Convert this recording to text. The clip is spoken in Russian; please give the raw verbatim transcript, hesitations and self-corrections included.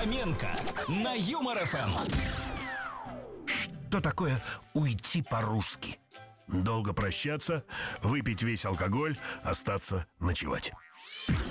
Фоменко на Юмор эф эм. Что такое уйти по-русски? Долго прощаться, выпить весь алкоголь, остаться ночевать.